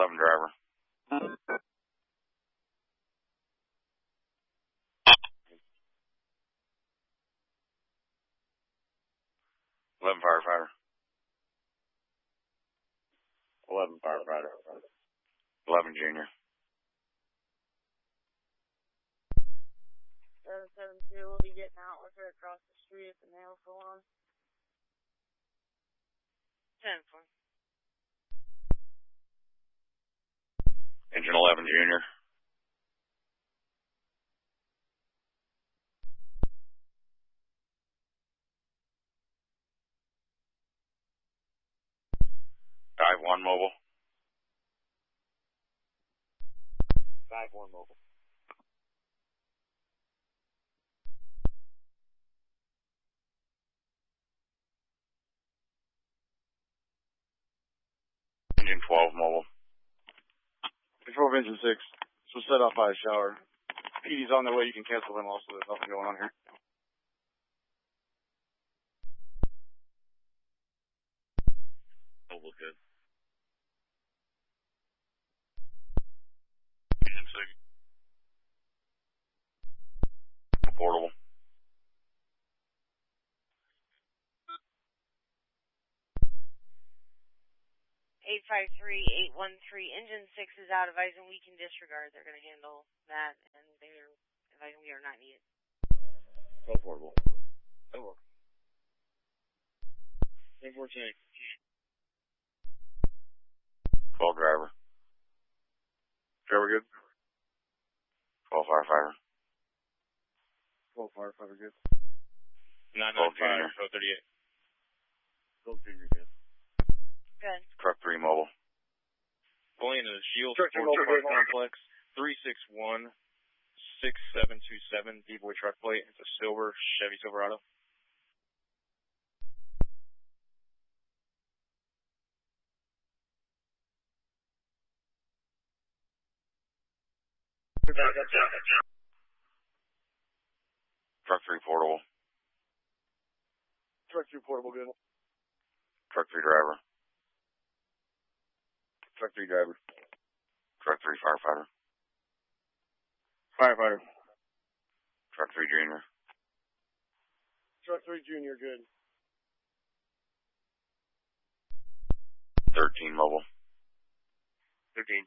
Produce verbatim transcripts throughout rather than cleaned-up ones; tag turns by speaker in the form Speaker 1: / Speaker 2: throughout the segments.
Speaker 1: eleven driver. eleven firefighter.
Speaker 2: eleven firefighter.
Speaker 1: eleven junior.
Speaker 3: seven seven two will be getting out with her across the street at the nail salon. ten four.
Speaker 1: Engine eleven junior. Dive one mobile.
Speaker 2: Dive one mobile.
Speaker 1: Engine twelve mobile.
Speaker 2: Control of engine six. So set off by a shower. P D's on their way. You can cancel them also. There's nothing going on here.
Speaker 1: Mobile good. Engine six. Portable.
Speaker 3: eight five three, eight one three. Engine six is out, advising we can disregard. They're going to handle that, and they're advising we are not needed.
Speaker 2: Go portable. Over. ten fourteen.
Speaker 1: twelve driver.
Speaker 2: Driver good?
Speaker 1: twelve firefighter.
Speaker 2: twelve firefighter good.
Speaker 1: nine nine five,
Speaker 2: twelve thirty-eight. twelve junior good.
Speaker 3: Good.
Speaker 1: Truck three mobile.
Speaker 4: Pulling into the Shield
Speaker 2: Truck
Speaker 4: Sports
Speaker 2: mobile,
Speaker 4: Park
Speaker 2: mobile.
Speaker 4: Complex, three six one, six seven two seven, D-Boy truck plate. It's a silver Chevy Silverado.
Speaker 1: Truck three portable.
Speaker 2: Truck two portable good.
Speaker 1: Truck three driver.
Speaker 2: Truck three driver.
Speaker 1: Truck three firefighter.
Speaker 2: Firefighter.
Speaker 1: Truck three junior.
Speaker 2: Truck three junior good.
Speaker 1: thirteen mobile.
Speaker 2: thirteen.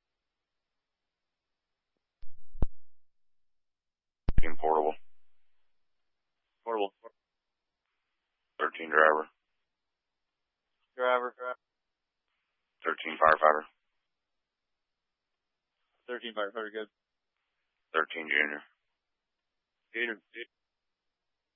Speaker 1: thirteen portable.
Speaker 2: Portable.
Speaker 1: thirteen driver.
Speaker 2: Driver.
Speaker 1: thirteen firefighter.
Speaker 2: thirteen firefighter good.
Speaker 1: thirteen junior.
Speaker 2: Junior.